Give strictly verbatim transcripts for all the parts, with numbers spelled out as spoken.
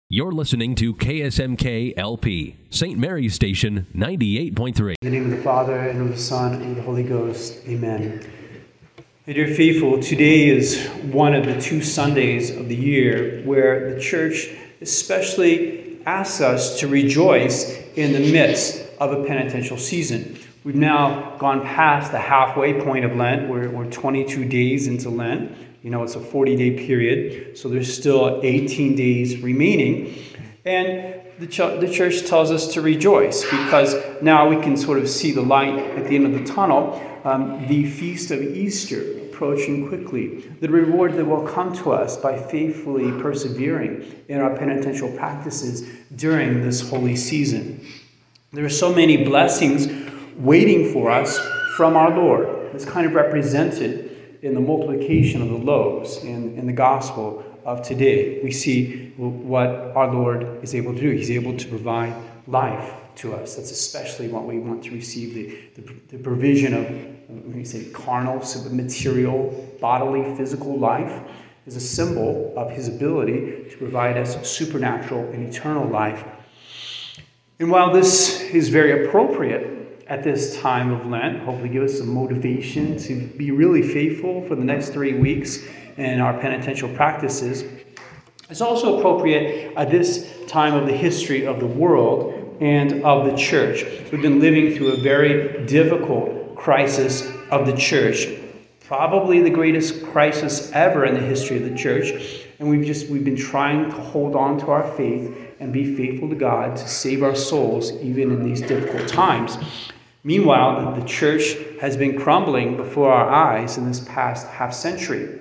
You're listening to K S M K L P, Saint Mary's Station, ninety-eight point three. In the name of the Father, and of the Son, and of the Holy Ghost. Amen. My dear faithful, today is one of the two Sundays of the year where the Church especially asks us to rejoice in the midst of a penitential season. We've now gone past the halfway point of Lent. We're, we're twenty-two days into Lent. You know, it's a forty-day period, so there's still eighteen days remaining. And the, ch- the church tells us to rejoice because now we can sort of see the light at the end of the tunnel, um, the feast of Easter approaching quickly, the reward that will come to us by faithfully persevering in our penitential practices during this holy season. There are so many blessings waiting for us from our Lord. It's kind of represented in the multiplication of the loaves in, in the gospel of today. We see what our Lord is able to do. He's able to provide life to us. That's especially what we want to receive, the, the, the provision of, when you say carnal, so material, bodily, physical life is a symbol of his ability to provide us supernatural and eternal life. And while this is very appropriate at this time of Lent, hopefully give us some motivation to be really faithful for the next three weeks in our penitential practices. It's also appropriate at this time of the history of the world and of the church. We've been living through a very difficult crisis of the church, probably the greatest crisis ever in the history of the church. And we've just we've been trying to hold on to our faith and be faithful to God to save our souls even in these difficult times. Meanwhile, the church has been crumbling before our eyes in this past half century.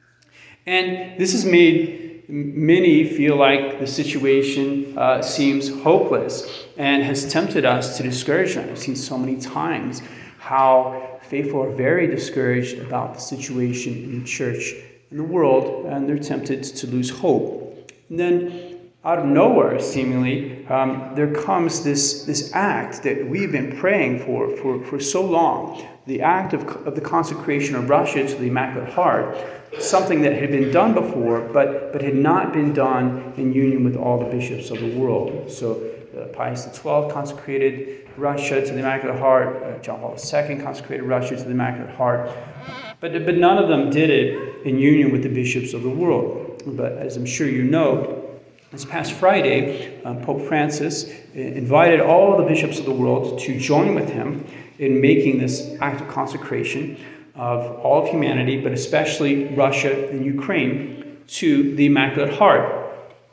And this has made many feel like the situation uh, seems hopeless and has tempted us to discouragement. I've seen so many times how faithful are very discouraged about the situation in the church and the world, and they're tempted to lose hope. And then out of nowhere, seemingly, um, there comes this, this act that we've been praying for, for for so long, the act of, of the consecration of Russia to the Immaculate Heart, something that had been done before, but, but had not been done in union with all the bishops of the world. So uh, Pius the twelfth consecrated Russia to the Immaculate Heart, uh, John Paul the second consecrated Russia to the Immaculate Heart, but, but none of them did it in union with the bishops of the world. But as I'm sure you know, this past Friday, uh, Pope Francis invited all the bishops of the world to join with him in making this act of consecration of all of humanity, but especially Russia and Ukraine, to the Immaculate Heart.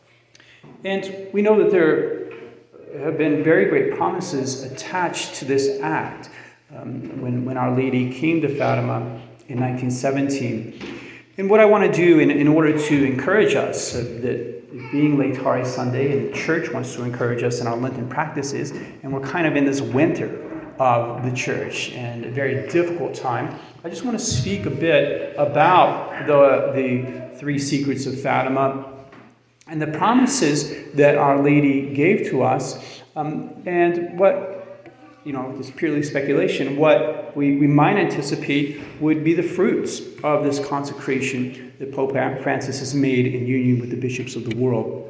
And we know that there have been very great promises attached to this act. Um, when, when Our Lady came to Fatima in nineteen seventeen. And what I want to do in, in order to encourage us, uh, that being Laetare Sunday, and the church wants to encourage us in our Lenten practices, and we're kind of in this winter of the church and a very difficult time, I just want to speak a bit about the, the three secrets of Fatima and the promises that Our Lady gave to us, um, and what, you know, this purely speculation, what we, we might anticipate would be the fruits of this consecration that Pope Francis has made in union with the bishops of the world.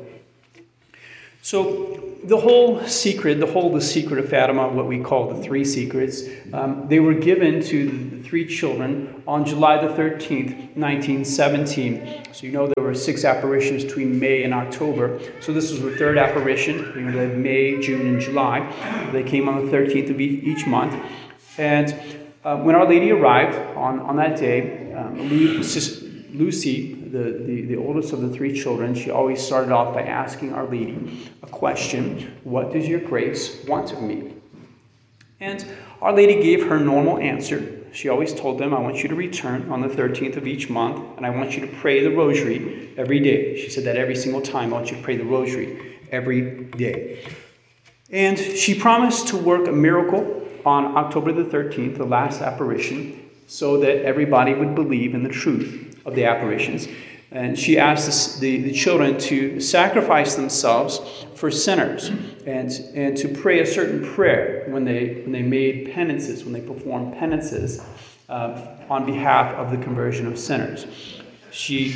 So the whole secret, the whole the secret of Fatima, what we call the three secrets, um, they were given to the three children on July the thirteenth, nineteen seventeen. So you know there were six apparitions between May and October. So this was the third apparition. You know, they had May, June, and July. They came on the thirteenth of each month. And uh, when Our Lady arrived on, on that day, um, Lucy, the, the, the oldest of the three children, she always started off by asking Our Lady a question: what does your grace want of me? And Our Lady gave her normal answer. She always told them, I want you to return on the thirteenth of each month, and I want you to pray the rosary every day. She said that every single time. I want you to pray the rosary every day. And she promised to work a miracle on October the thirteenth, the last apparition, so that everybody would believe in the truth of the apparitions. And she asked the, the children to sacrifice themselves for sinners and, and to pray a certain prayer when they, when they made penances, when they performed penances uh, on behalf of the conversion of sinners. She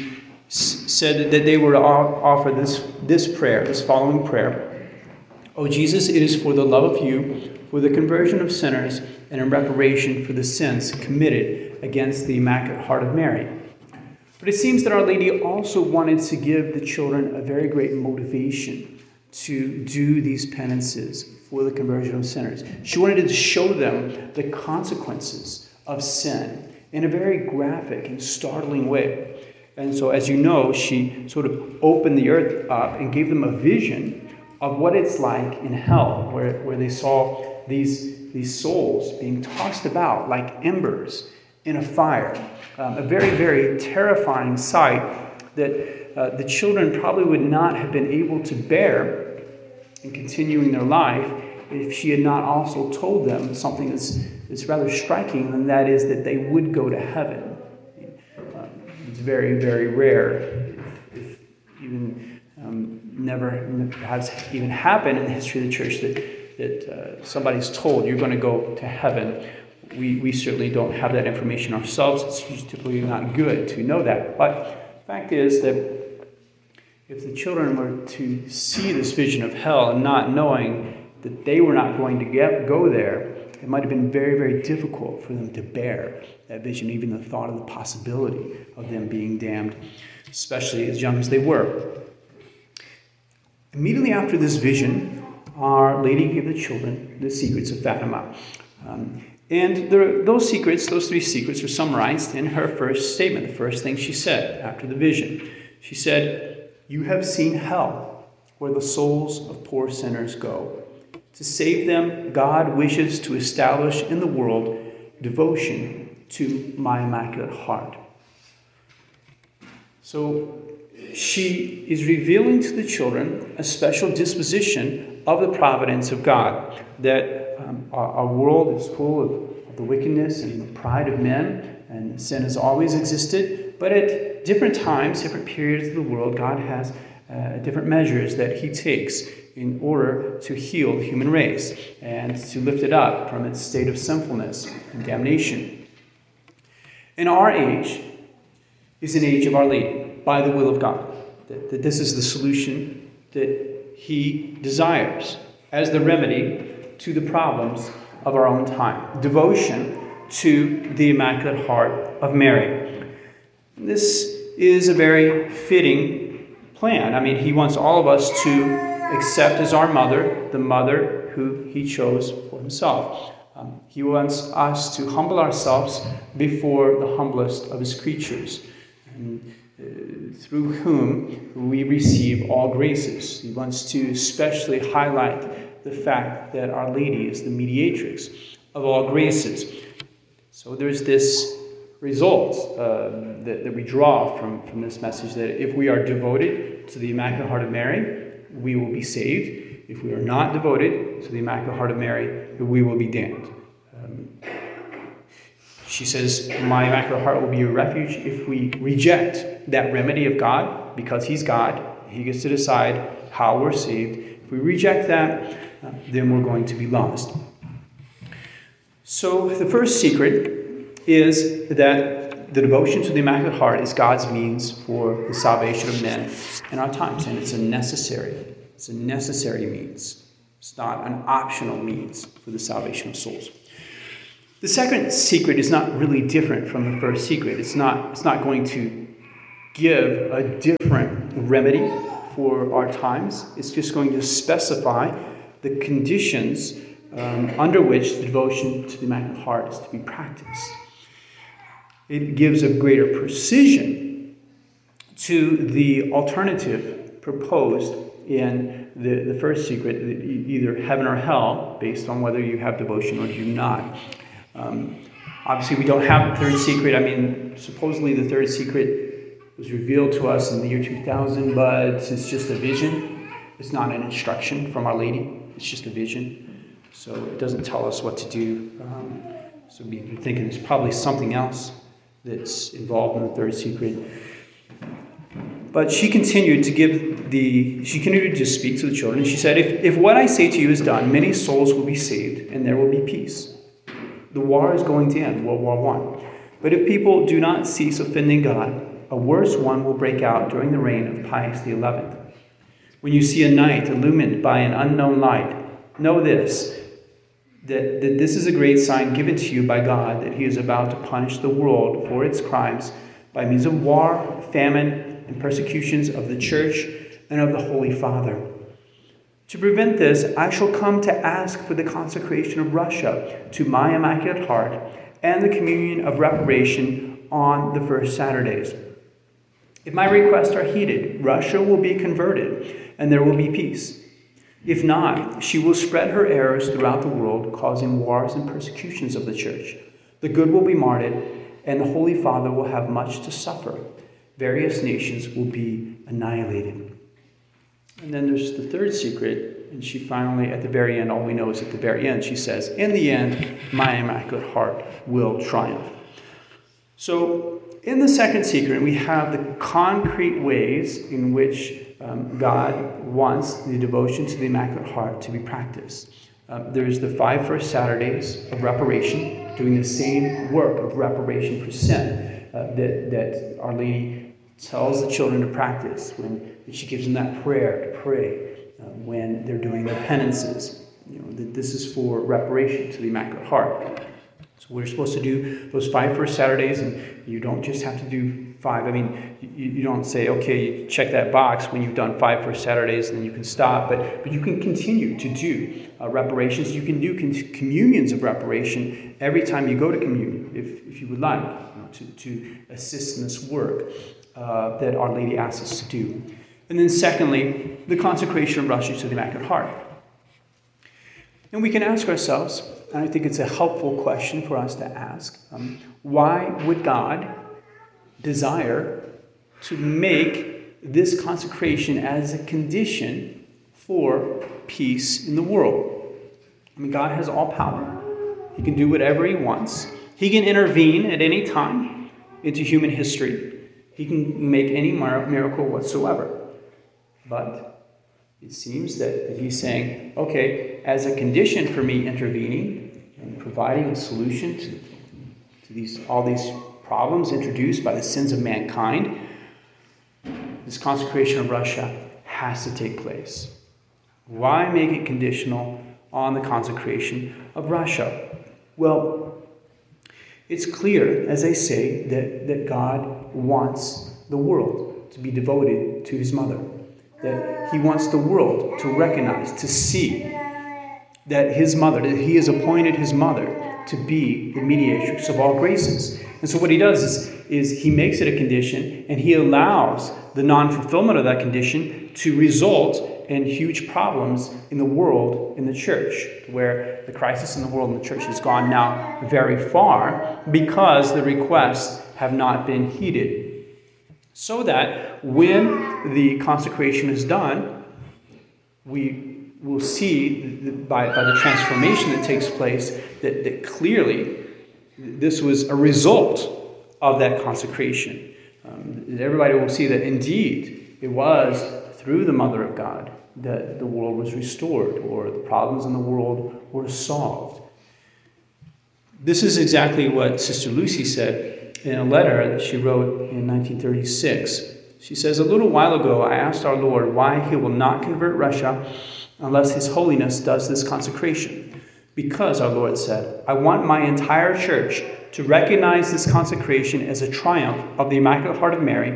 said that they were to offer this, this prayer, this following prayer. "O Jesus, it is for the love of you, for the conversion of sinners, and in reparation for the sins committed against the Immaculate Heart of Mary." But it seems that Our Lady also wanted to give the children a very great motivation to do these penances for the conversion of sinners. She wanted to show them the consequences of sin in a very graphic and startling way. And so, as you know, she sort of opened the earth up and gave them a vision of what it's like in hell, where, where they saw these, these souls being tossed about like embers in a fire. Um, a very, very terrifying sight that uh, the children probably would not have been able to bear in continuing their life if she had not also told them something that's, that's rather striking, and that is that they would go to heaven. Uh, it's very, very rare, if, if even um, never has even happened in the history of the church that, that uh, somebody's told you're going to go to heaven. We, we certainly don't have that information ourselves. It's typically not good to know that. But the fact is that if the children were to see this vision of hell and not knowing that they were not going to get, go there, it might have been very, very difficult for them to bear that vision, even the thought of the possibility of them being damned, especially as young as they were. Immediately after this vision, Our Lady gave the children the secrets of Fatima. Um, And there, those secrets, those three secrets, are summarized in her first statement, the first thing she said after the vision. She said, "You have seen hell, where the souls of poor sinners go. To save them, God wishes to establish in the world devotion to my Immaculate Heart." So she is revealing to the children a special disposition of the providence of God, that Um, our, our world is full of, of the wickedness and the pride of men, and sin has always existed. But at different times, different periods of the world, God has uh, different measures that He takes in order to heal the human race and to lift it up from its state of sinfulness and damnation. And our age is an age of Our Lady, by the will of God. That, that this is the solution that He desires as the remedy to the problems of our own time. Devotion to the Immaculate Heart of Mary. This is a very fitting plan. I mean, He wants all of us to accept as our mother, the mother who He chose for Himself. Um, he wants us to humble ourselves before the humblest of His creatures, and, uh, through whom we receive all graces. He wants to especially highlight the fact that Our Lady is the mediatrix of all graces. So there's this result uh, that, that we draw from, from this message, that if we are devoted to the Immaculate Heart of Mary, we will be saved. If we are not devoted to the Immaculate Heart of Mary, we will be damned. Um, she says, "My Immaculate Heart will be a refuge." If we reject that remedy of God, because He's God, He gets to decide how we're saved. If we reject that, uh, then we're going to be lost. So the first secret is that the devotion to the Immaculate Heart is God's means for the salvation of men in our times, and it's a necessary, it's a necessary means. It's not an optional means for the salvation of souls. The second secret is not really different from the first secret. It's not, it's not going to give a different remedy for our times. It's just going to specify the conditions um, under which the devotion to the Immaculate Heart is to be practiced. It gives a greater precision to the alternative proposed in the, the first secret, either heaven or hell, based on whether you have devotion or do not. Um, obviously, we don't have the third secret. I mean, supposedly the third secret was revealed to us in the year two thousand, but it's just a vision. It's not an instruction from Our Lady. It's just a vision. So it doesn't tell us what to do. Um, so we're thinking there's probably something else that's involved in the third secret. But she continued to give the, she continued to speak to the children. She said, if, if what I say to you is done, many souls will be saved and there will be peace. The war is going to end, World War One. But if people do not cease offending God, a worse one will break out during the reign of Pius the eleventh. When you see a night illumined by an unknown light, know this, that, that this is a great sign given to you by God, that he is about to punish the world for its crimes by means of war, famine, and persecutions of the church and of the Holy Father. To prevent this, I shall come to ask for the consecration of Russia to my Immaculate Heart and the communion of reparation on the first Saturdays. If my requests are heeded, Russia will be converted and there will be peace. If not, she will spread her errors throughout the world, causing wars and persecutions of the church. The good will be martyred, and the Holy Father will have much to suffer. Various nations will be annihilated. And then there's the third secret, and she finally, at the very end, all we know is at the very end, she says, in the end, my Immaculate Heart will triumph. So, in the second secret, we have the concrete ways in which um, God wants the devotion to the Immaculate Heart to be practiced. Um, there's the five first Saturdays of reparation, doing the same work of reparation for sin uh, that, that Our Lady tells the children to practice when she gives them that prayer to pray uh, when they're doing their penances. You know, that this is for reparation to the Immaculate Heart. So we're supposed to do those five first Saturdays, and you don't just have to do five. I mean, you, you don't say, okay, you check that box when you've done five first Saturdays, and then you can stop. But but you can continue to do uh, reparations. You can do con- communions of reparation every time you go to communion, if, if you would like, you know, to, to assist in this work uh, that Our Lady asks us to do. And then secondly, the consecration of Russia to the Immaculate Heart. And we can ask ourselves, and I think it's a helpful question for us to ask, um, why would God desire to make this consecration as a condition for peace in the world? I mean, God has all power. He can do whatever he wants. He can intervene at any time into human history. He can make any miracle whatsoever. But it seems that, that he's saying, okay, as a condition for me intervening and providing a solution to, to these all these problems introduced by the sins of mankind, this consecration of Russia has to take place. Why make it conditional on the consecration of Russia? Well, it's clear, as I say, that, that God wants the world to be devoted to his mother. That he wants the world to recognize, to see that his mother, that he has appointed his mother to be the mediatrix of all graces. And so what he does is, is he makes it a condition, and he allows the non-fulfillment of that condition to result in huge problems in the world, in the church, where the crisis in the world and the church has gone now very far because the requests have not been heeded. So that when the consecration is done, we will see by, by the transformation that takes place that, that clearly this was a result of that consecration. Um, everybody will see that indeed it was through the Mother of God that the world was restored, or the problems in the world were solved. This is exactly what Sister Lucy said in a letter that she wrote in nineteen thirty-six. She says, a little while ago I asked our Lord why he will not convert Russia unless his holiness does this consecration. Because, our Lord said, I want my entire church to recognize this consecration as a triumph of the Immaculate Heart of Mary,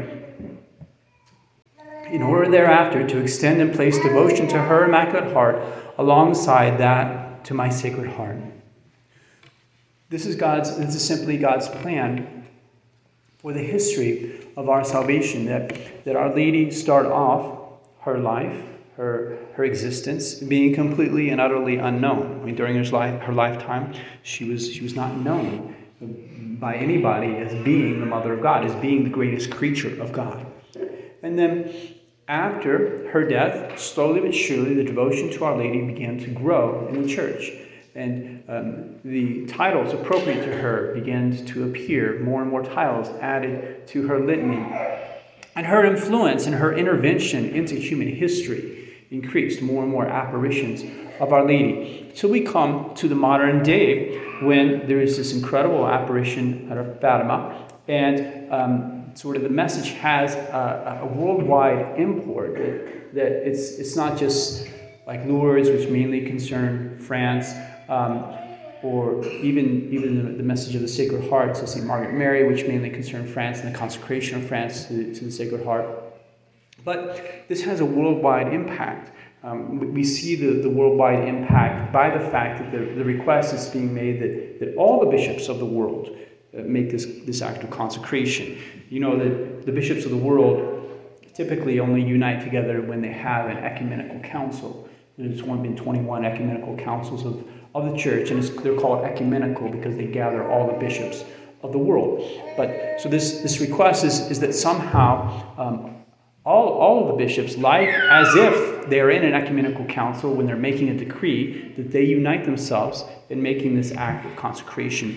in order thereafter to extend and place devotion to her Immaculate Heart alongside that to my Sacred Heart. This is God's, this is simply God's plan for the history of our salvation, that, that Our Lady start off her life, her, her existence, being completely and utterly unknown. I mean, during her, life, her lifetime, she was, she was not known by anybody as being the Mother of God, as being the greatest creature of God. And then after her death, slowly but surely, the devotion to Our Lady began to grow in the church. And um, the titles appropriate to her began to appear, more and more titles added to her litany. And her influence and her intervention into human history increased, more and more apparitions of Our Lady. Till we come to the modern day when there is this incredible apparition out of Fatima. And um, sort of the message has a, a worldwide import, that, that it's, it's not just like Lourdes, which mainly concern France, um, or even, even the, the message of the Sacred Heart to Saint Margaret Mary, which mainly concern France and the consecration of France to, to the Sacred Heart. But this has a worldwide impact. Um, we see the, the worldwide impact by the fact that the, the request is being made that, that all the bishops of the world uh, make this, this act of consecration. You know that the bishops of the world typically only unite together when they have an ecumenical council. There's one, been twenty-one ecumenical councils of, of the church, and it's, they're called ecumenical because they gather all the bishops of the world. But so this, this request is, is that somehow um, All, all of the bishops, like as if they're in an ecumenical council when they're making a decree, that they unite themselves in making this act of consecration.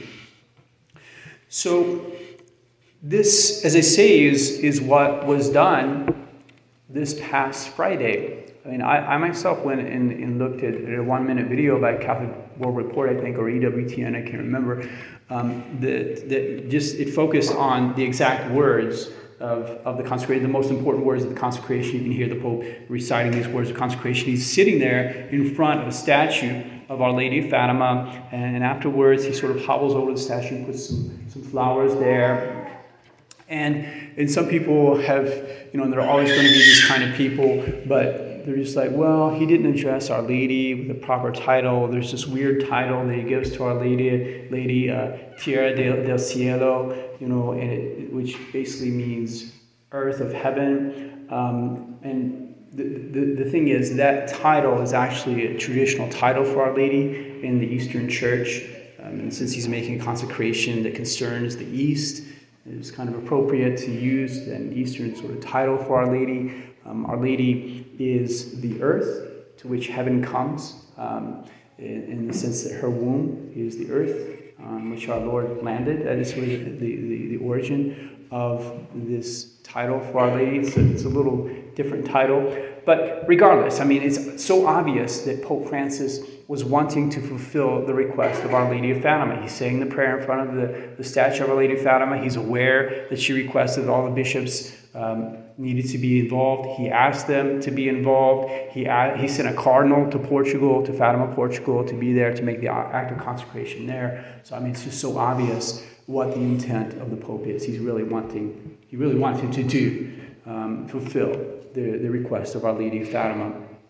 So this, as I say, is, is what was done this past Friday. I mean, I, I myself went and, and looked at a one-minute video by Catholic World Report, I think, or E W T N, I can't remember, um, that, that just, it focused on the exact words Of, of the consecration, the most important words of the consecration. You can hear the Pope reciting these words of consecration. He's sitting there in front of a statue of Our Lady of Fatima, and afterwards he sort of hobbles over the statue and puts some, some flowers there. And and some people have, you know, and there are always going to be these kind of people, but they're just like, well, he didn't address Our Lady with the proper title. There's this weird title that he gives to Our Lady, Lady uh, Tierra del, del Cielo, you know, and it, which basically means earth of heaven. Um, and the, the, the thing is, that title is actually a traditional title for Our Lady in the Eastern Church. Um, and since he's making a consecration that concerns the East, it's kind of appropriate to use an Eastern sort of title for Our Lady. Um, Our Lady is the earth to which heaven comes, um, in, in the sense that her womb is the earth on which our Lord landed. That is really the, the, the origin of this title for Our Lady. It's a, it's a little different title. But regardless, I mean, it's so obvious that Pope Francis was wanting to fulfill the request of Our Lady of Fatima. He's saying the prayer in front of the, the statue of Our Lady of Fatima. He's aware that she requested all the bishops um, needed to be involved. He asked them to be involved. He, he sent a cardinal to Portugal, to Fatima, Portugal, to be there to make the act of consecration there. So, I mean, it's just so obvious what the intent of the Pope is. He's really wanting, he really wanted to do, um, fulfill the, the request of Our Lady of Fatima.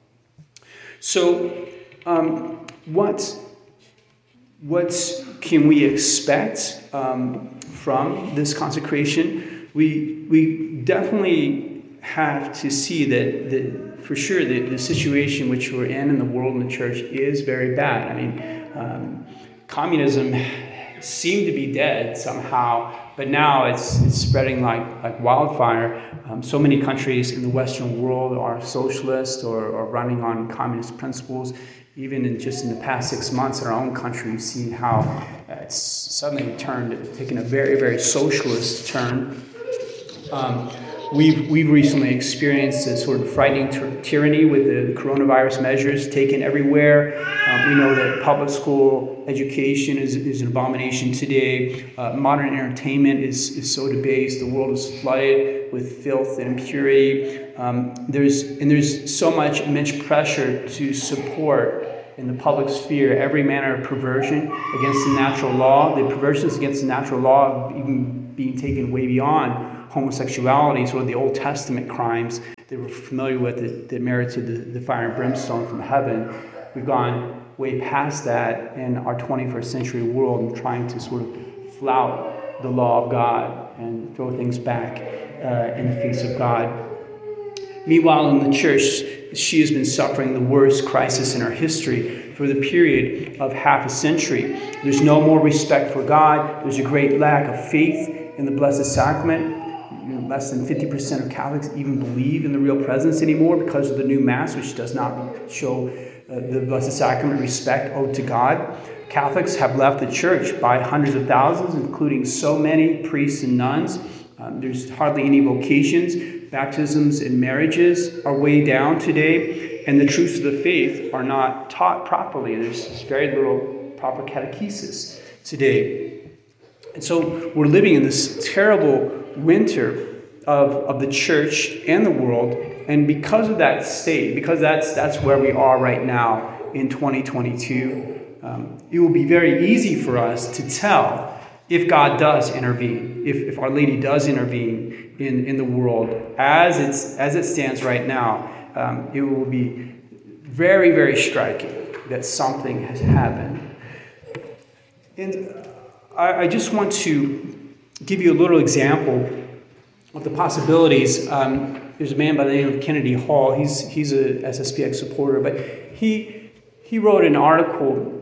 So, um, what, what can we expect um, from this consecration? We, we definitely have to see that, that for sure, the, the situation which we're in in the world and the church is very bad. I mean, um, communism seemed to be dead somehow, but now it's, it's spreading like, like wildfire. Um, so many countries in the Western world are socialist or, or running on communist principles. Even in just in the past six months in our own country, we've seen how uh, it's suddenly turned, taken a very, very socialist turn. Um, we've, we've recently experienced a sort of frightening ty- tyranny with the coronavirus measures taken everywhere. Um, we know that public school education is, is an abomination today. Uh, modern entertainment is, is so debased. The world is flooded with filth and impurity. Um, there's and there's so much immense pressure to support in the public sphere every manner of perversion against the natural law. The perversions against the natural law even being taken way beyond homosexuality, sort of the Old Testament crimes that we're familiar with that, that merited the, the fire and brimstone from heaven. We've gone way past that in our twenty-first century world and trying to sort of flout the law of God and throw things back uh, in the face of God. Meanwhile, in the church, she has been suffering the worst crisis in our history for the period of half a century. There's no more respect for God. There's a great lack of faith in the Blessed Sacrament. You know, less than fifty percent of Catholics even believe in the real presence anymore because of the new Mass, which does not show uh, the Blessed Sacrament respect owed to God. Catholics have left the church by hundreds of thousands, including so many priests and nuns. Um, there's hardly any vocations. Baptisms and marriages are way down today, and the truths of the faith are not taught properly. There's very little proper catechesis today. And so we're living in this terrible winter of, of the church and the world. And because of that state, because that's that's where we are right now in twenty twenty-two, um, it will be very easy for us to tell if God does intervene, if, if Our Lady does intervene in, in the world as it's as it stands right now. Um, it will be very, very striking that something has happened. And I, I just want to give you a little example of the possibilities. Um, there's a man by the name of Kennedy Hall. He's he's a S S P X supporter, but he he wrote an article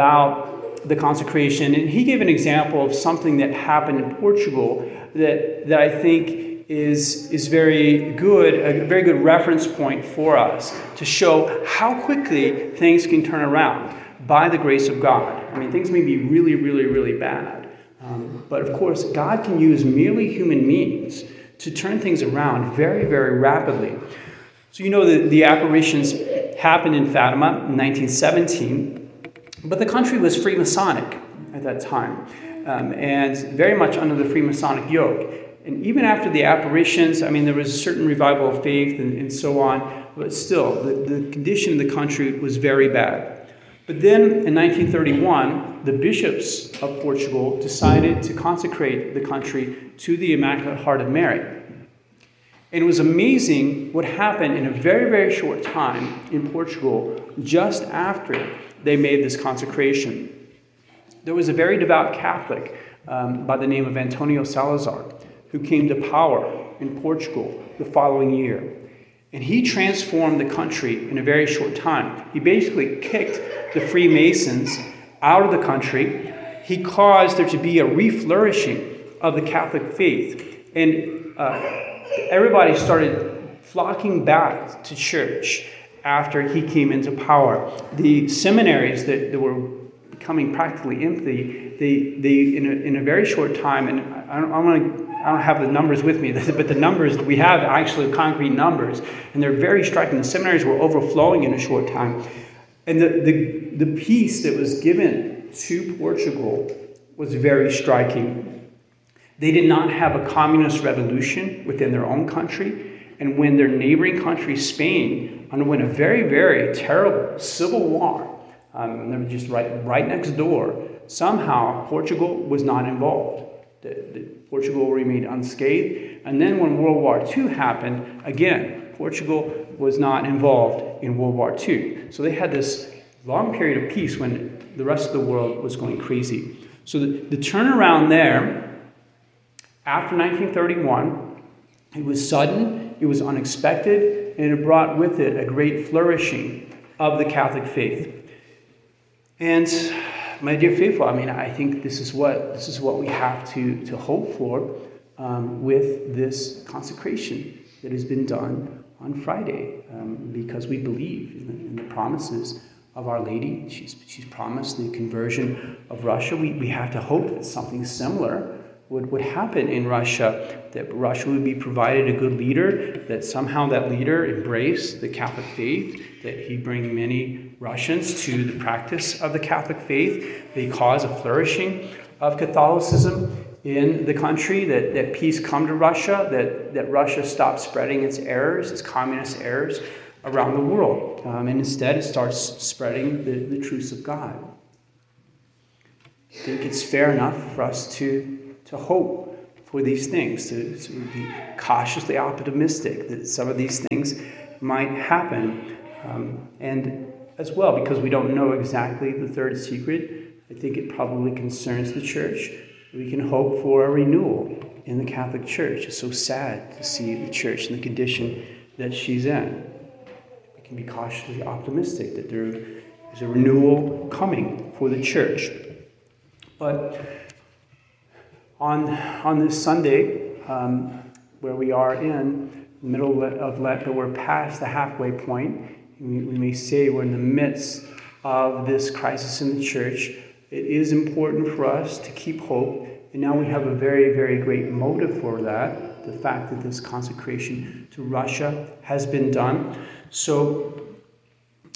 about the consecration, and he gave an example of something that happened in Portugal that that I think is is very good, a very good reference point for us to show how quickly things can turn around by the grace of God. I mean, things may be really, really, really bad, um, but of course, God can use merely human means to turn things around very, very rapidly. So you know that the apparitions happened in Fatima in nineteen seventeen, but the country was Freemasonic at that time, um, and very much under the Freemasonic yoke. And even after the apparitions, I mean, there was a certain revival of faith and, and so on, but still, the, the condition of the country was very bad. But then in nineteen thirty-one, the bishops of Portugal decided to consecrate the country to the Immaculate Heart of Mary. And it was amazing what happened in a very, very short time in Portugal just after they made this consecration. There was a very devout Catholic um, by the name of Antonio Salazar who came to power in Portugal the following year. And he transformed the country in a very short time. He basically kicked the Freemasons out of the country. He caused there to be a reflourishing of the Catholic faith. And uh, everybody started flocking back to church after he came into power. The seminaries that, that were becoming practically empty, they, they in, a, in a very short time, and I don't, I want to I don't have the numbers with me, but the numbers, we have actually concrete numbers, and they're very striking. The seminaries were overflowing in a short time. And the, the, the peace that was given to Portugal was very striking. They did not have a communist revolution within their own country, and when their neighboring country, Spain, underwent a very, very terrible civil war, um, they were just right, right next door, somehow Portugal was not involved. The, the, Portugal remained unscathed. And then when World War Two happened, again, Portugal was not involved in World War Two. So they had this long period of peace when the rest of the world was going crazy. So the, the turnaround there, after nineteen thirty-one, it was sudden, it was unexpected, and it brought with it a great flourishing of the Catholic faith. And my dear faithful, I mean, I think this is what this is what we have to, to hope for um, with this consecration that has been done on Friday, um, because we believe in the, in the promises of Our Lady. She's she's promised the conversion of Russia. We we have to hope that something similar would, would happen in Russia, that Russia would be provided a good leader, that somehow that leader embrace the Catholic faith, that he bring many Russians to the practice of the Catholic faith, they cause a flourishing of Catholicism in the country, that, that peace come to Russia, that, that Russia stops spreading its errors, its communist errors around the world, um, and instead it starts spreading the, the truths of God. I think it's fair enough for us to to hope for these things, to, to be cautiously optimistic that some of these things might happen. Um, and as well, because we don't know exactly the third secret, I think it probably concerns the church. We can hope for a renewal in the Catholic Church. It's so sad to see the church in the condition that she's in. We can be cautiously optimistic that there is a renewal coming for the church. But On on this Sunday, um, where we are in the middle of Lent, but we're past the halfway point, we, we may say we're in the midst of this crisis in the church. It is important for us to keep hope, and now we have a very, very great motive for that, the fact that this consecration to Russia has been done. So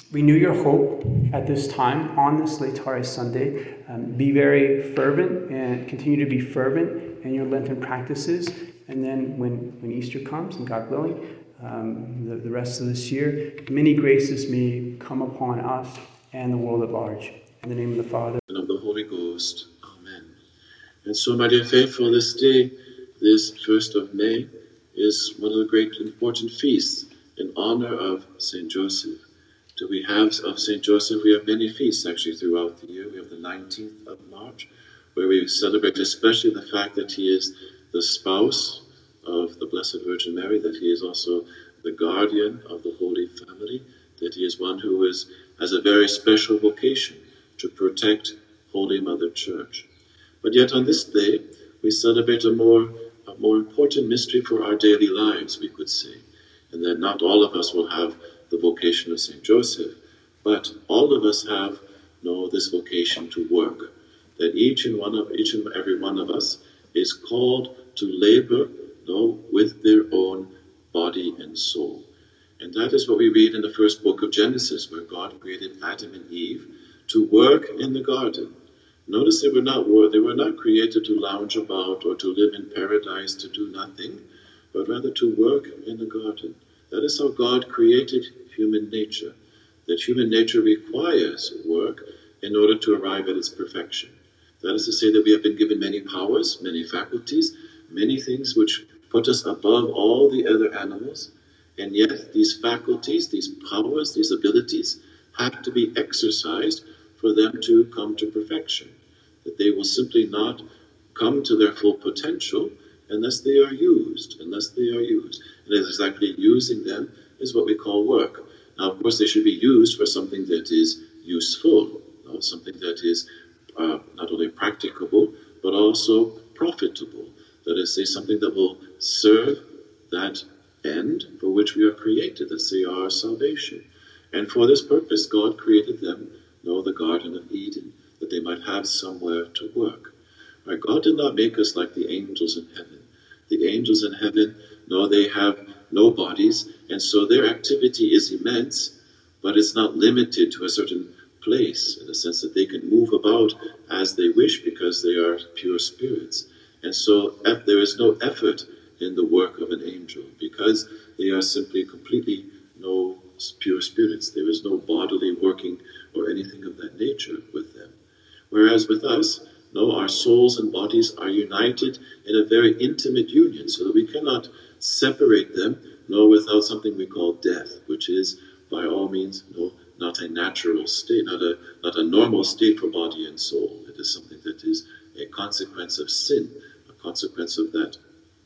renew your hope at this time on this Laetare Sunday. Um, be very fervent and continue to be fervent in your Lenten practices. And then when, when Easter comes, and God willing, um, the, the rest of this year, many graces may come upon us and the world at large. In the name of the Father, and of the Holy Ghost. Amen. And so, my dear faithful, this day, this first of May, is one of the great important feasts in honor of Saint Joseph. Do we have of Saint Joseph? We have many feasts actually throughout the year. We have the nineteenth of March, where we celebrate especially the fact that he is the spouse of the Blessed Virgin Mary, that he is also the guardian of the Holy Family, that he is one who is has a very special vocation to protect Holy Mother Church. But yet on this day, we celebrate a more, a more important mystery for our daily lives, we could say, and that not all of us will have the vocation of Saint Joseph, but all of us have know this vocation to work, that each and one of each and every one of us is called to labor know, with their own body and soul. And that is what we read in the first book of Genesis, where God created Adam and Eve to work in the garden. Notice they were not they were not created to lounge about or to live in paradise to do nothing, but rather to work in the garden. That is how God created human nature, that human nature requires work in order to arrive at its perfection. That is to say that we have been given many powers, many faculties, many things which put us above all the other animals, and yet these faculties, these powers, these abilities have to be exercised for them to come to perfection, that they will simply not come to their full potential unless they are used, unless they are used. And exactly using them is what we call work. Now, of course, they should be used for something that is useful, you know, something that is uh, not only practicable, but also profitable. That is, say, something that will serve that end for which we are created, let's say our salvation. And for this purpose, God created them, you know, the Garden of Eden, that they might have somewhere to work. Right? God did not make us like the angels in heaven. The angels in heaven, no, they have no bodies, and so their activity is immense, but it's not limited to a certain place, in the sense that they can move about as they wish because they are pure spirits. And so there is no effort in the work of an angel because they are simply completely no pure spirits. There is no bodily working or anything of that nature with them. Whereas with us, no, our souls and bodies are united in a very intimate union, so that we cannot separate them, no, without something we call death, which is by all means, no, not a natural state, not a not a normal state for body and soul. It is something that is a consequence of sin, a consequence of that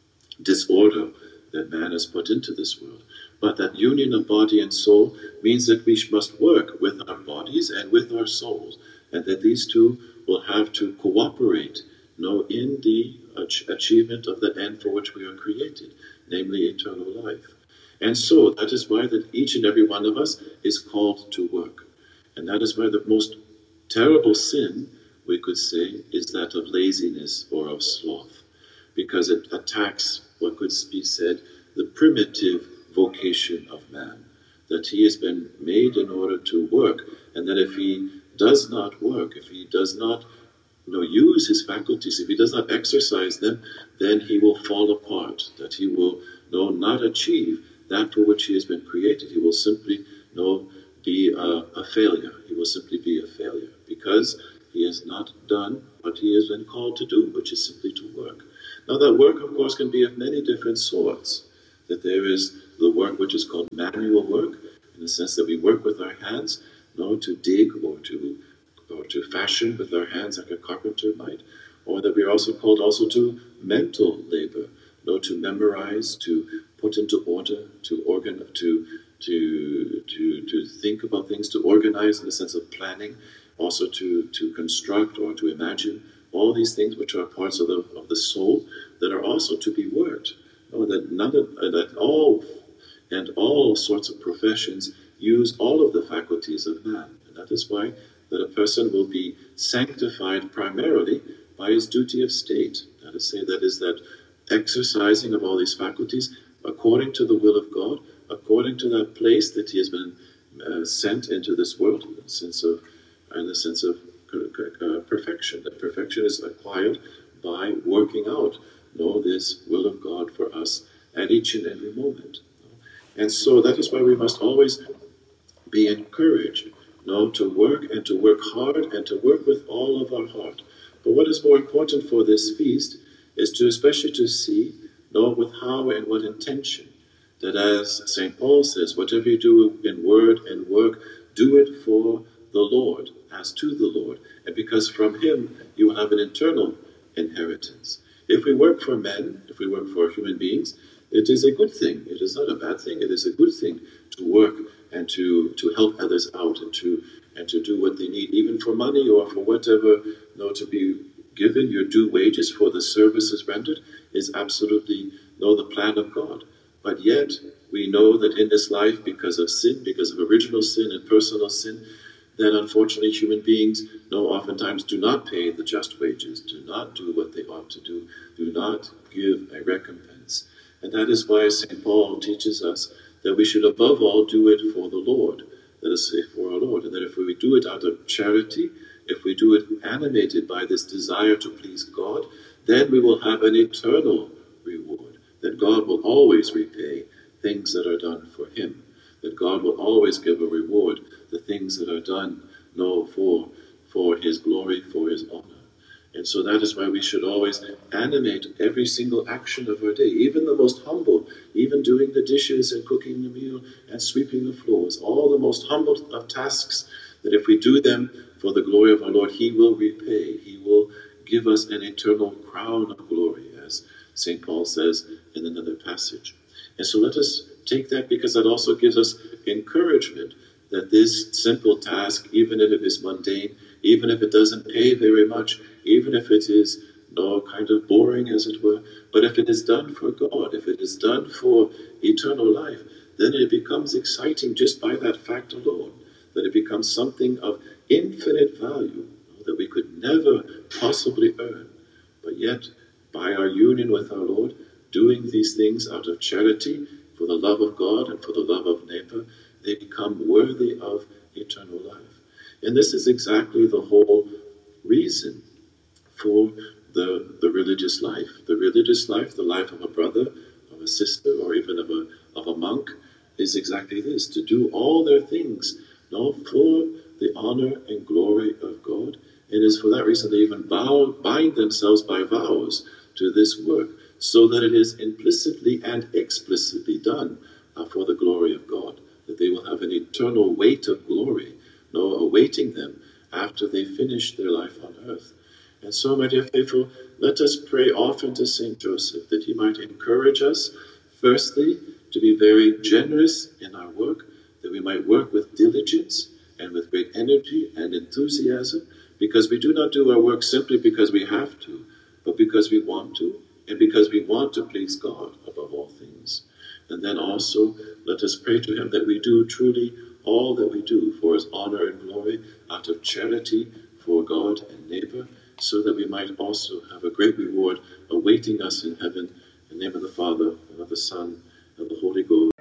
disorder that man has put into this world. But that union of body and soul means that we must work with our bodies and with our souls, and that these two will have to cooperate, no, in the ach- achievement of the end for which we are created, namely eternal life. And so that is why that each and every one of us is called to work. And that is why the most terrible sin, we could say, is that of laziness or of sloth, because it attacks, what could be said, the primitive vocation of man, that he has been made in order to work, and that if he does not work, if he does not you know, use his faculties, if he does not exercise them, then he will fall apart, that he will you know, not achieve that for which he has been created. He will simply you know, be a, a failure. He will simply be a failure because he has not done what he has been called to do, which is simply to work. Now that work, of course, can be of many different sorts. That there is the work which is called manual work, in the sense that we work with our hands, you know, to dig or to or to fashion with our hands like a carpenter might, or that we are also called also to mental labor, you know, to memorize, to put into order, to organ, to to to to think about things, to organize in the sense of planning, also to to construct or to imagine. All these things which are parts of the of the soul that are also to be worked. You know, that none of that all and all sorts of professions use all of the faculties of man, and that is why that a person will be sanctified primarily by his duty of state. That is, say, that is that exercising of all these faculties according to the will of God, according to that place that he has been uh, sent into this world, in the sense of, in the sense of uh, perfection. That perfection is acquired by working out, you know, this will of God for us at each and every moment. And so that is why we must always be encouraged, you know, to work and to work hard and to work with all of our heart. But what is more important for this feast is to especially to see, you know, with how and what intention, that as Saint Paul says, whatever you do in word and work, do it for the Lord, as to the Lord, and because from him you will have an eternal inheritance. If we work for men, if we work for human beings, it is a good thing. It is not a bad thing. It is a good thing to work and to, to help others out and to and to do what they need, even for money or for whatever, you know, to be given your due wages for the services rendered is absolutely, you know, the plan of God. But yet, we know that in this life, because of sin, because of original sin and personal sin, then unfortunately human beings, you know, oftentimes do not pay the just wages, do not do what they ought to do, do not give a recompense. And that is why Saint Paul teaches us that we should above all do it for the Lord, that is, for our Lord, and that if we do it out of charity, if we do it animated by this desire to please God, then we will have an eternal reward, that God will always repay things that are done for him, that God will always give a reward, the things that are done, no, for, for his glory, for his honor. And so that is why we should always animate every single action of our day, even the most humble, even doing the dishes and cooking the meal and sweeping the floors, all the most humble of tasks, that if we do them for the glory of our Lord, he will repay, he will give us an eternal crown of glory, as Saint Paul says in another passage. And so let us take that, because that also gives us encouragement that this simple task, even if it is mundane, even if it doesn't pay very much, even if it is, you know, kind of boring, as it were, but if it is done for God, if it is done for eternal life, then it becomes exciting just by that fact alone, that it becomes something of infinite value, you know, that we could never possibly earn. But yet, by our union with our Lord, doing these things out of charity, for the love of God and for the love of neighbor, they become worthy of eternal life. And this is exactly the whole reason for the, the religious life. The religious life, the life of a brother, of a sister, or even of a, of a monk, is exactly this, to do all their things, you know, for the honor and glory of God. And it is for that reason they even bow, bind themselves by vows to this work, so that it is implicitly and explicitly done uh, for the glory of God, that they will have an eternal weight of glory, you know, awaiting them after they finish their life on earth. And so, my dear faithful, let us pray often to Saint Joseph, that he might encourage us, firstly, to be very generous in our work, that we might work with diligence and with great energy and enthusiasm, because we do not do our work simply because we have to, but because we want to, and because we want to please God above all things. And then also, let us pray to him that we do truly all that we do for his honor and glory, out of charity for God and neighbor, so that we might also have a great reward awaiting us in heaven. In the name of the Father, and of the Son, and of the Holy Ghost.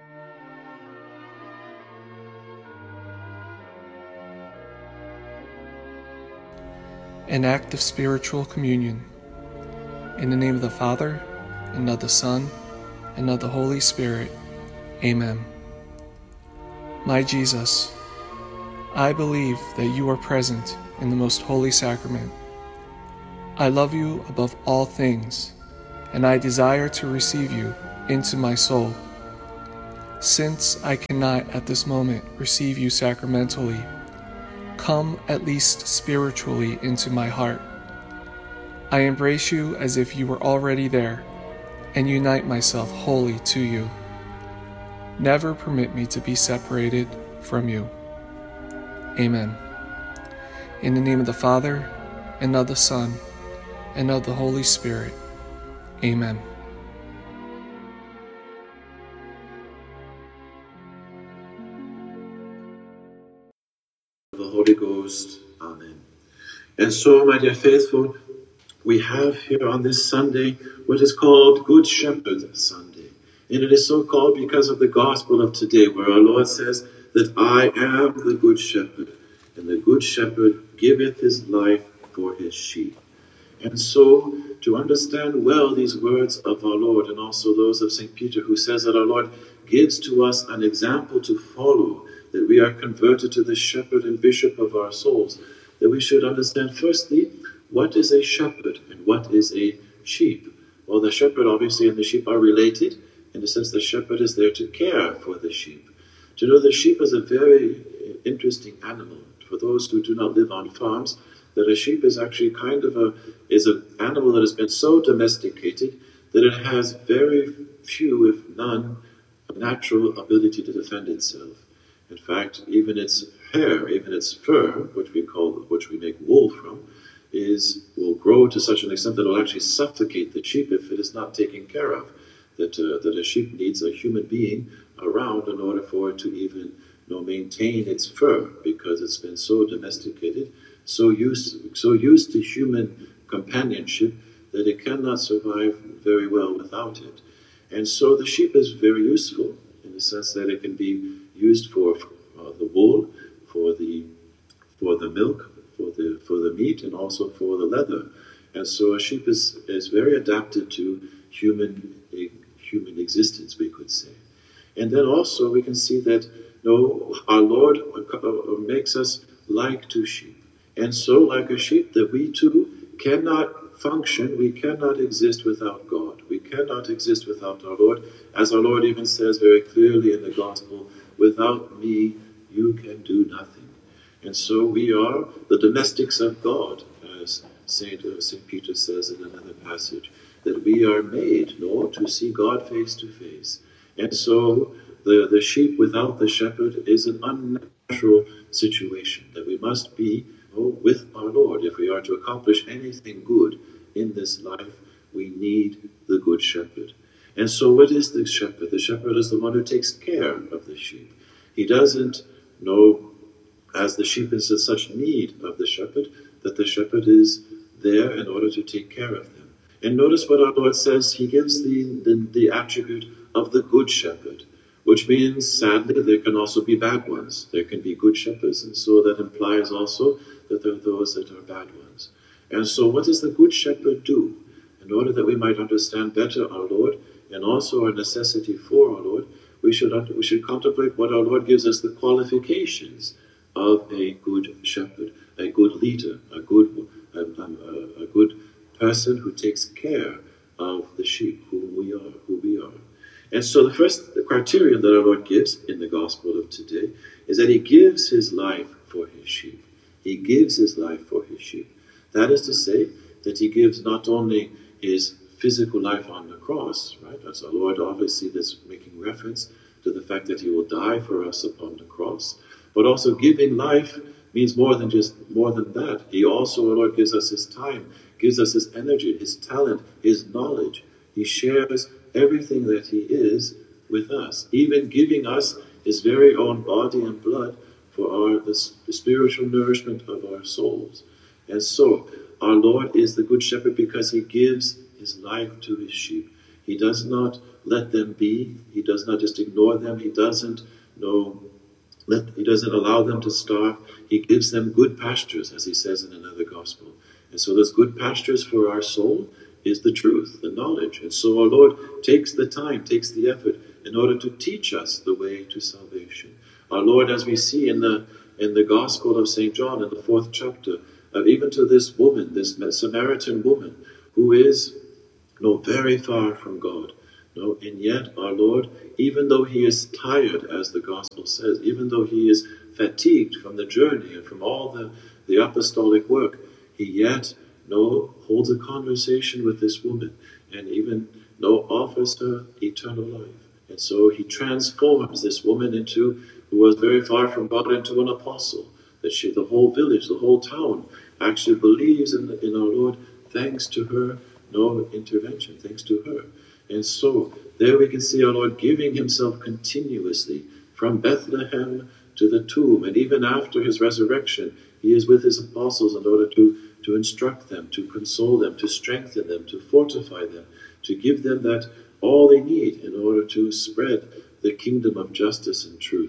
An act of spiritual communion. In the name of the Father, and of the Son, and of the Holy Spirit. Amen. My Jesus, I believe that you are present in the most holy sacrament. I love you above all things, and I desire to receive you into my soul. Since I cannot at this moment receive you sacramentally, come at least spiritually into my heart. I embrace you as if you were already there, and unite myself wholly to you. Never permit me to be separated from you. Amen. In the name of the Father, and of the Son, and of the Holy Spirit. Amen. The Holy Ghost. Amen. And so, my dear faithful, we have here on this Sunday what is called Good Shepherd Sunday. And it is so called because of the gospel of today, where our Lord says that I am the good shepherd, and the good shepherd giveth his life for his sheep. And so, to understand well these words of our Lord, and also those of Saint Peter, who says that our Lord gives to us an example to follow, that we are converted to the shepherd and bishop of our souls, that we should understand firstly, what is a shepherd and what is a sheep? Well, the shepherd obviously and the sheep are related, in the sense the shepherd is there to care for the sheep. To know the sheep is a very interesting animal. For those who do not live on farms, that a sheep is actually kind of a, is an animal that has been so domesticated that it has very few, if none, natural ability to defend itself. In fact, even its hair, even its fur, which we call, which we make wool from, is will grow to such an extent that it will actually suffocate the sheep if it is not taken care of. That uh, that a sheep needs a human being around in order for it to even you know, maintain its fur, because it's been so domesticated, so used so used to human companionship that it cannot survive very well without it. And so the sheep is very useful in the sense that it can be used for uh, the wool, for the for the milk, for the for the meat, and also for the leather. And so a sheep is, is very adapted to human human existence, we could say. And then also we can see that you know, our Lord makes us like to sheep. And so like a sheep, that we too cannot function, we cannot exist without God. We cannot exist without our Lord. As our Lord even says very clearly in the Gospel, without me you can do nothing. And so we are the domestics of God, as Saint, uh, Saint Peter says in another passage, that we are made, no, to see God face to face. And so the, the sheep without the shepherd is an unnatural situation, that we must be oh, with our Lord. If we are to accomplish anything good in this life, we need the good shepherd. And so what is the shepherd? The shepherd is the one who takes care of the sheep. He doesn't know, as the sheep is in such need of the shepherd, that the shepherd is there in order to take care of them. And notice what our Lord says. He gives the, the, the attribute of the good shepherd, which means, sadly, there can also be bad ones. There can be good shepherds, and so that implies also that there are those that are bad ones. And so what does the good shepherd do? In order that we might understand better our Lord, and also our necessity for our Lord, we should, we should contemplate what our Lord gives us the qualifications of a good shepherd, a good leader, a good, a, a, a good person who takes care of the sheep, who we are, who we are. And so the first the criterion that our Lord gives in the Gospel of today is that he gives his life for his sheep. He gives his life for his sheep. That is to say that he gives not only his physical life on the cross, right? As our Lord obviously is making reference to the fact that he will die for us upon the cross, but also giving life means more than just more than that. He also, our Lord, gives us his time, gives us his energy, his talent, his knowledge. He shares everything that he is with us, even giving us his very own body and blood for our the spiritual nourishment of our souls. And so, our Lord is the good shepherd because he gives his life to his sheep. He does not let them be. He does not just ignore them. He doesn't know. Let, he doesn't allow them to starve. He gives them good pastures, as he says in another gospel. And so those good pastures for our soul is the truth, the knowledge. And so our Lord takes the time, takes the effort in order to teach us the way to salvation. Our Lord, as we see in the in the Gospel of Saint John, in the fourth chapter, uh, even to this woman, this Samaritan woman, who is no very far from God. No, and yet our Lord, even though he is tired, as the Gospel says, even though he is fatigued from the journey and from all the, the apostolic work, he yet no holds a conversation with this woman and even no offers her eternal life. And so he transforms this woman into, who was very far from God, into an apostle. That she, the whole village, the whole town actually believes in, in our Lord thanks to her, no intervention, thanks to her. And so there we can see our Lord giving himself continuously from Bethlehem to the tomb. And even after his resurrection, he is with his apostles in order to, to instruct them, to console them, to strengthen them, to fortify them, to give them that all they need in order to spread the kingdom of justice and truth.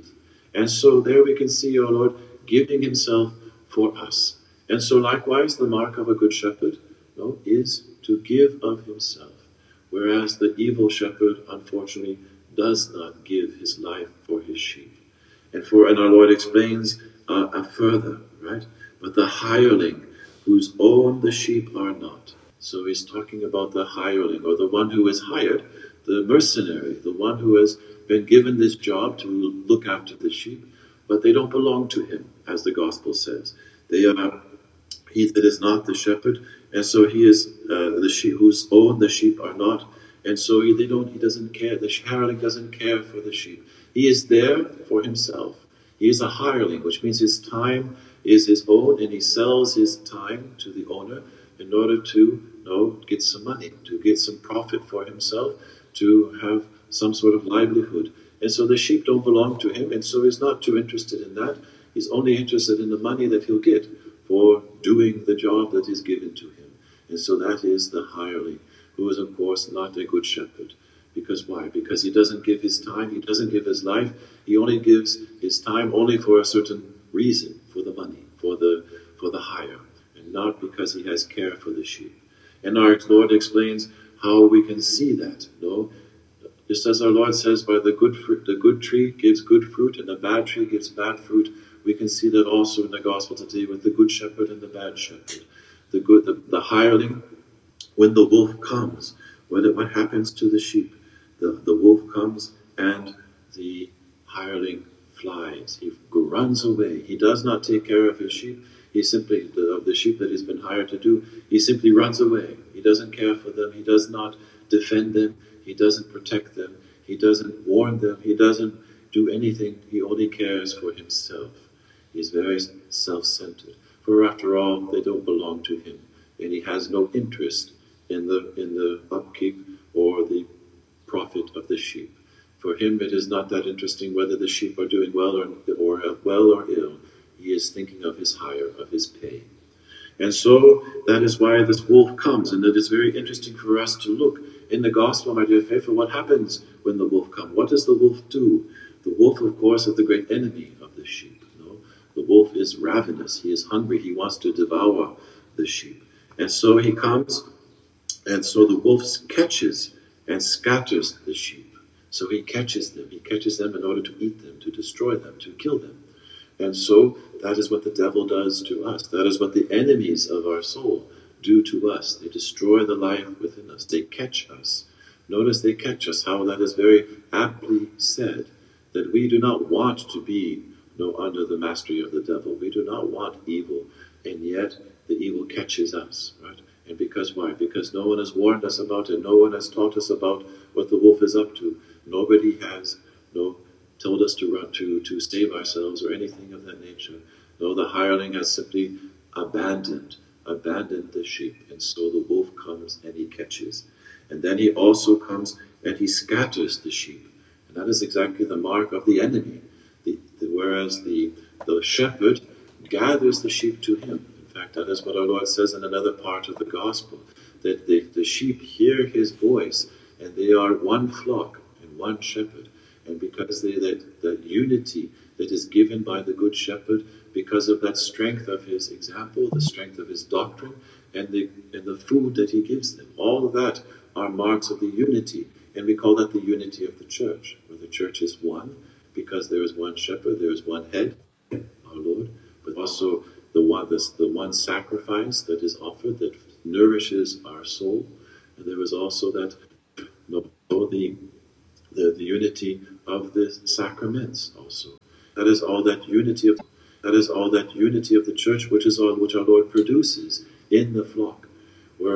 And so there we can see our Lord giving himself for us. And so likewise, the mark of a good shepherd, no, is to give of himself. Whereas the evil shepherd, unfortunately, does not give his life for his sheep. And for and our Lord explains uh, uh, further, right? But the hireling, whose own the sheep are not. So he's talking about the hireling, or the one who is hired, the mercenary, the one who has been given this job to look after the sheep, but they don't belong to him, as the gospel says. They are he that is not the shepherd, and so he is uh, the sheep whose own the sheep are not, and so he, they don't. He doesn't care. The hireling doesn't care for the sheep. He is there for himself. He is a hireling, which means his time is his own, and he sells his time to the owner in order to you know, get some money, to get some profit for himself, to have some sort of livelihood. And so the sheep don't belong to him, and so he's not too interested in that. He's only interested in the money that he'll get for doing the job that is given to him. And so that is the hireling, who is, of course, not a good shepherd. Because why? Because he doesn't give his time, he doesn't give his life. He only gives his time only for a certain reason, for the money, for the for the hire, and not because he has care for the sheep. And our Lord explains how we can see that. No, just as our Lord says, by the good fruit, the good tree gives good fruit, and the bad tree gives bad fruit. We can see that also in the gospel today with the good shepherd and the bad shepherd. The good, the, the hireling, when the wolf comes, when it, what happens to the sheep? The, the wolf comes and the hireling flies. He runs away. He does not take care of his sheep. He simply, the, of the sheep that he's been hired to do, he simply runs away. He doesn't care for them. He does not defend them. He doesn't protect them. He doesn't warn them. He doesn't do anything. He only cares for himself. He's very self-centered. For after all, they don't belong to him. And he has no interest in the in the upkeep or the profit of the sheep. For him, it is not that interesting whether the sheep are doing well or, or well or ill. He is thinking of his hire, of his pay. And so that is why this wolf comes. And it is very interesting for us to look in the gospel, my dear faithful, what happens when the wolf comes? What does the wolf do? The wolf, of course, is the great enemy of the sheep. No? The wolf is ravenous. He is hungry. He wants to devour the sheep. And so he comes, and so the wolf catches and scatters the sheep. So he catches them. He catches them in order to eat them, to destroy them, to kill them. And so that is what the devil does to us. That is what the enemies of our soul do to us. They destroy the life within us. They catch us. Notice they catch us, how that is very aptly said, that we do not want to be no, under the mastery of the devil. We do not want evil, and yet the evil catches us, right? And because why? Because no one has warned us about it. No one has taught us about what the wolf is up to. Nobody has no told us to run to to save ourselves or anything of that nature. No, the hireling has simply abandoned, abandoned the sheep. And so the wolf comes and he catches. And then he also comes and he scatters the sheep. And that is exactly the mark of the enemy. The, the, whereas the, the shepherd gathers the sheep to him. In fact, that is what our Lord says in another part of the gospel, that the, the sheep hear his voice, and they are one flock and one shepherd. And because they, that, that unity that is given by the good shepherd, because of that strength of his example, the strength of his doctrine, and the, and the food that he gives them, all of that are marks of the unity. And we call that the unity of the church, where the church is one, because there is one shepherd, there is one head, our Lord, but also the one, this, the one sacrifice that is offered that nourishes our soul. And there is also that, no, the, the, the unity of the sacraments also. That is all that unity of that is all that unity of the church, which is all which our Lord produces in the flock.